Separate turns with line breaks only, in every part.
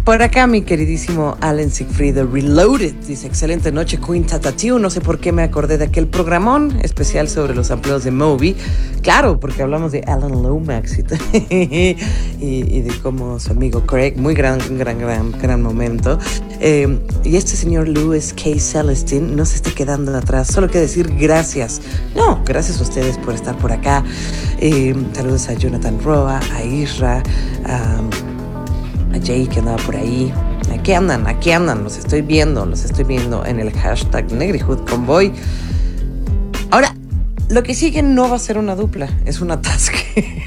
Por acá, mi queridísimo Alan Siegfried Reloaded dice: excelente noche, Queen Tatatiu. No sé por qué me acordé de aquel programón especial sobre los amplios de Moby. Claro, porque hablamos de Alan Lomax y de cómo su amigo Craig, muy gran momento. Y este señor Louis K. Celestine no se esté quedando atrás. Solo que decir gracias. No, gracias a ustedes por estar por acá. Saludos a Jonathan Roa, a Isra, a Jay, que andaba por ahí. Aquí andan, los estoy viendo en el hashtag Negrihood Convoy. Ahora, lo que sigue no va a ser una dupla, es un atasque.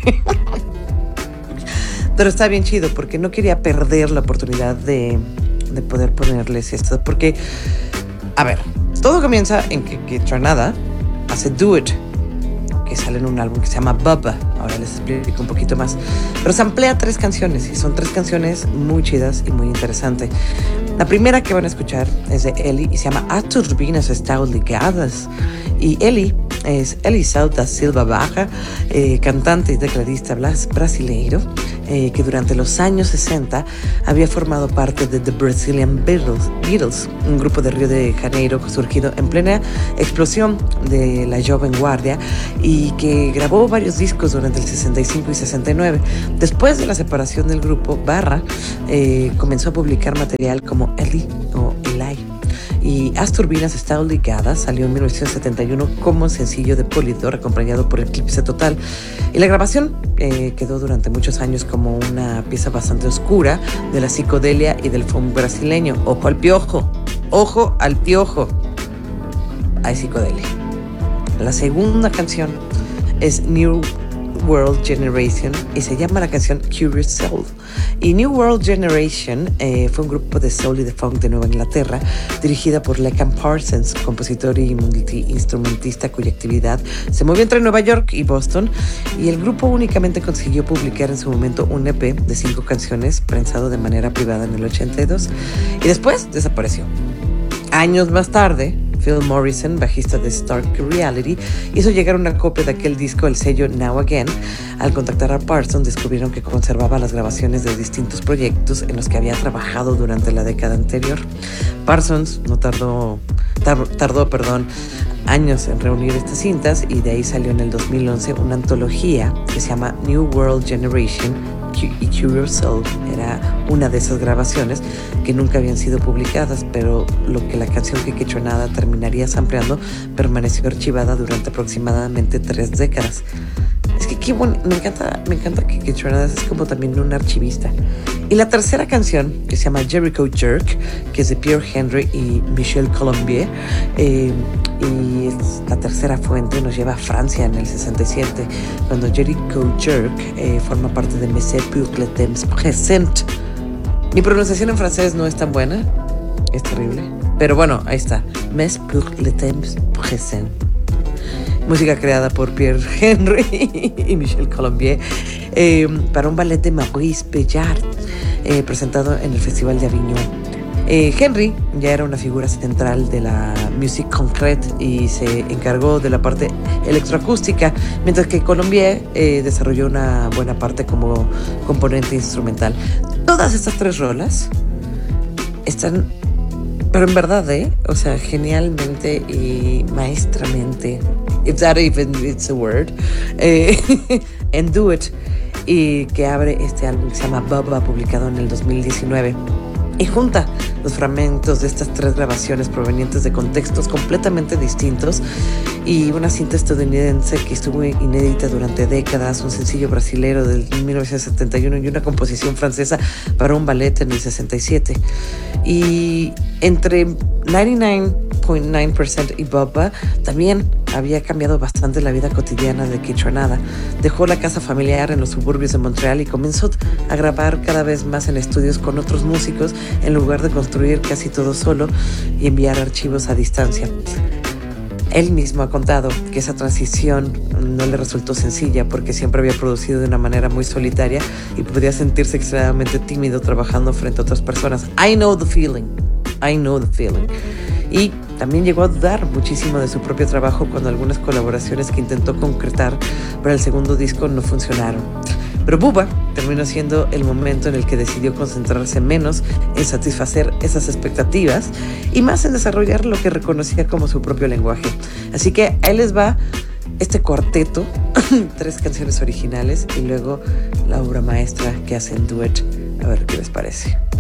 Pero está bien chido, porque no quería perder la oportunidad de poder ponerles esto, porque, a ver, todo comienza en que Tornada hace Do It, que sale en un álbum que se llama Bubba. Ahora les explico un poquito más. Pero se amplía 3 canciones, y son 3 canciones muy chidas y muy interesantes. La primera que van a escuchar es de Ellie y se llama A Turbinas Estão Ligadas. Y Ellie es Eliseu da Silva Baja, cantante y tecladista brasileiro, que durante los años 60 había formado parte de The Brazilian Beatles, un grupo de Río de Janeiro surgido en plena explosión de la Joven Guardia y que grabó varios discos durante el 65 y 69. Después de la separación del grupo, Barra comenzó a publicar material como Ellie o Eli. Y As Turbinas Estão Ligadas salió en 1971 como sencillo de Polydor, acompañado por Eclipse Total. Y la grabación quedó durante muchos años como una pieza bastante oscura de la psicodelia y del funk brasileño. Ojo al piojo, ojo al piojo. Hay psicodelia. La segunda canción es New World Generation y se llama la canción Curious Soul. Y New World Generation fue un grupo de soul y de funk de Nueva Inglaterra dirigida por Leckham Parsons, compositor y multiinstrumentista cuya actividad se movió entre Nueva York y Boston, y el grupo únicamente consiguió publicar en su momento un EP de 5 canciones prensado de manera privada en el 82 y después desapareció. Años más tarde, Phil Morrison, bajista de Stark Reality, hizo llegar una copia de aquel disco al sello Now Again. Al contactar a Parsons, descubrieron que conservaba las grabaciones de distintos proyectos en los que había trabajado durante la década anterior. Parsons no tardó años en reunir estas cintas, y de ahí salió en el 2011 una antología que se llama New World Generation, y Curious Soul era una de esas grabaciones que nunca habían sido publicadas, pero lo que la canción que Quechonada terminaría sampleando permaneció archivada durante aproximadamente 3 décadas. Es que qué bueno, me encanta que Quechonada es como también un archivista. Y la tercera canción, que se llama Jericho Jerk, que es de Pierre Henry y Michel Colombier, y la tercera fuente nos lleva a Francia en el 67, cuando Jericho Jerk forma parte de Mes pour le temps présent. Mi pronunciación en francés no es tan buena, es terrible, pero bueno, ahí está, Mes pour le temps présent. Música creada por Pierre Henry y Michel Colombier para un ballet de Maurice Béjart, presentado en el Festival de Avignon. Henry ya era una figura central de la musique concrète y se encargó de la parte electroacústica, mientras que Colombier desarrolló una buena parte como componente instrumental. Todas estas 3 rolas están, pero en verdad, o sea, genialmente y maestramente, if that even it's a word, en Do It, y que abre este álbum que se llama Bubba, publicado en el 2019. Y junta los fragmentos de estas 3 grabaciones provenientes de contextos completamente distintos y una cinta estadounidense que estuvo inédita durante décadas, un sencillo brasilero del 1971 y una composición francesa para un ballet en el 67. Y entre 99.9% y Bubba también había cambiado bastante la vida cotidiana de Quechonada. Dejó la casa familiar en los suburbios de Montreal y comenzó a grabar cada vez más en estudios con otros músicos en lugar de construir casi todo solo y enviar archivos a distancia. Él mismo ha contado que esa transición no le resultó sencilla porque siempre había producido de una manera muy solitaria y podía sentirse extremadamente tímido trabajando frente a otras personas. I know the feeling. Y también llegó a dudar muchísimo de su propio trabajo cuando algunas colaboraciones que intentó concretar para el segundo disco no funcionaron. Pero Bubba terminó siendo el momento en el que decidió concentrarse menos en satisfacer esas expectativas y más en desarrollar lo que reconocía como su propio lenguaje. Así que ahí les va este cuarteto, 3 canciones originales y luego la obra maestra que hacen duet. A ver qué les parece.